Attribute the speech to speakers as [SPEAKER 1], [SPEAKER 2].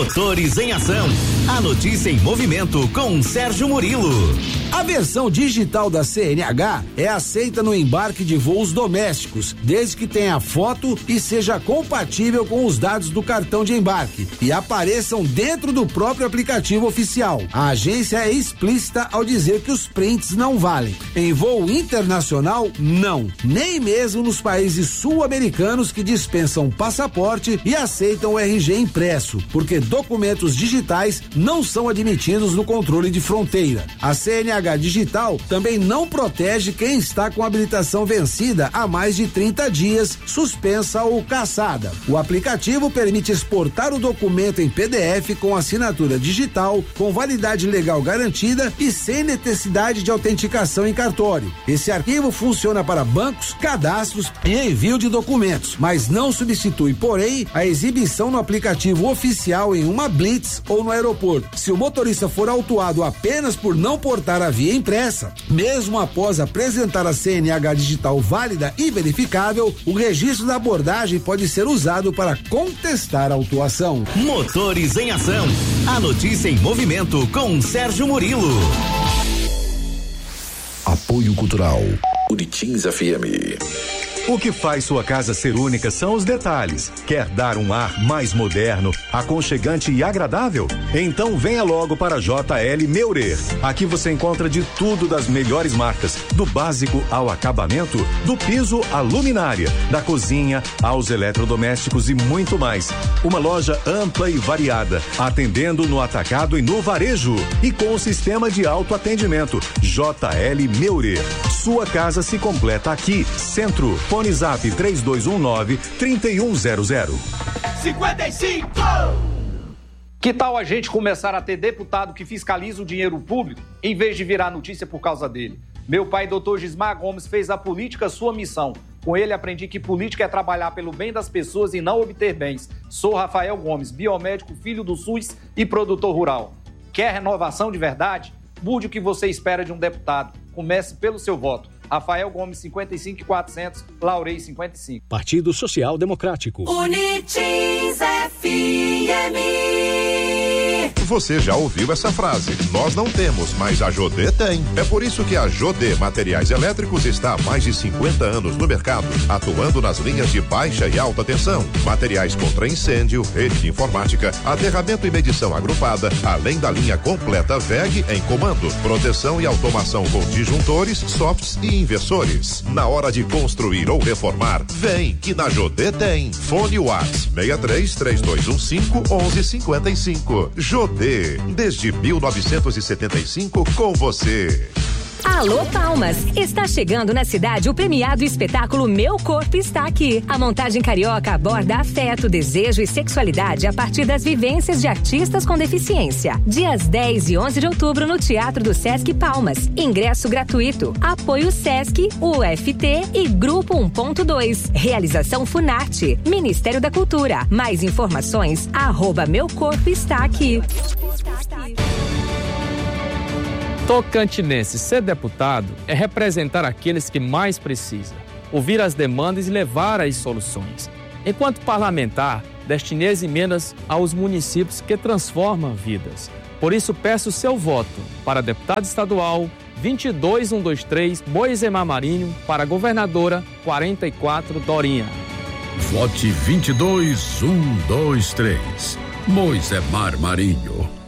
[SPEAKER 1] Motores em Ação. A notícia em movimento com Sérgio Murilo.
[SPEAKER 2] A versão digital da CNH é aceita no embarque de voos domésticos, desde que tenha foto e seja compatível com os dados do cartão de embarque e apareçam dentro do próprio aplicativo oficial. A agência é explícita ao dizer que os prints não valem. Em voo internacional, não. Nem mesmo nos países sul-americanos que dispensam passaporte e aceitam o RG impresso, porque documentos digitais não são admitidos no controle de fronteira. A CNH digital também não protege quem está com habilitação vencida há mais de 30 dias, suspensa ou cassada. O aplicativo permite exportar o documento em PDF com assinatura digital, com validade legal garantida e sem necessidade de autenticação em cartório. Esse arquivo funciona para bancos, cadastros e envio de documentos, mas não substitui, porém, a exibição no aplicativo oficial em uma blitz ou no aeroporto. Se o motorista for autuado apenas por não portar a via impressa, mesmo após apresentar a CNH digital válida e verificável, o registro da abordagem pode ser usado para contestar a autuação.
[SPEAKER 1] Motores em Ação. A notícia em movimento com Sérgio Murilo.
[SPEAKER 3] Apoio Cultural Uritins FM.
[SPEAKER 4] O que faz sua casa ser única são os detalhes. Quer dar um ar mais moderno, aconchegante e agradável? Então venha logo para JL Meurer. Aqui você encontra de tudo das melhores marcas, do básico ao acabamento, do piso à luminária, da cozinha aos eletrodomésticos e muito mais. Uma loja ampla e variada, atendendo no atacado e no varejo e com o sistema de autoatendimento. JL Meurer. Sua casa se completa aqui. Centro. Fone Zap 3219-3100.
[SPEAKER 5] 55! Que tal a gente começar a ter deputado que fiscaliza o dinheiro público, em vez de virar notícia por causa dele? Meu pai, Dr. Gismar Gomes, fez a política sua missão. Com ele aprendi que política é trabalhar pelo bem das pessoas e não obter bens. Sou Rafael Gomes, biomédico, filho do SUS e produtor rural. Quer renovação de verdade? Mude o que você espera de um deputado. Comece pelo seu voto. Rafael Gomes, 55.400, Laurei, 55.
[SPEAKER 6] Partido Social Democrático.
[SPEAKER 7] Unitins FM.
[SPEAKER 8] Você já ouviu essa frase? Nós não temos, mas a Jodê tem. É por isso que a Jodê Materiais Elétricos está há mais de 50 anos no mercado, atuando nas linhas de baixa e alta tensão, materiais contra incêndio, rede de informática, aterramento e medição agrupada, além da linha completa VEG em comando, proteção e automação com disjuntores, softs e inversores. Na hora de construir ou reformar, vem que na Jodê tem. Fone Whats 6332151155. Jodê, desde 1975 com você.
[SPEAKER 9] Alô Palmas, está chegando na cidade o premiado espetáculo Meu Corpo Está Aqui. A montagem carioca aborda afeto, desejo e sexualidade a partir das vivências de artistas com deficiência. Dias 10 e 11 de outubro no Teatro do Sesc Palmas. Ingresso gratuito. Apoio Sesc, UFT e Grupo 1.2. Realização Funarte, Ministério da Cultura. Mais informações, @Meu Corpo Está Aqui.
[SPEAKER 10] Tocantinense, ser deputado é representar aqueles que mais precisam, ouvir as demandas e levar as soluções. Enquanto parlamentar, destinei as emendas aos municípios que transformam vidas. Por isso, peço seu voto para deputado estadual 22123 Moisemar Marinho, para governadora 44 Dorinha.
[SPEAKER 3] Vote 22123 Moisemar Marinho.